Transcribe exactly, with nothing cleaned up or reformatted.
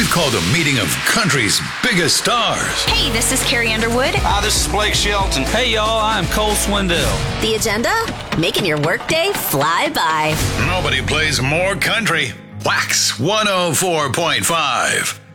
called a meeting of country's biggest stars. Hey, this is Carrie Underwood. Hi, this is Blake Shelton. Hey, y'all, I'm Cole Swindell. The agenda? Making your workday fly by. Nobody plays more country. Wax one oh four point five.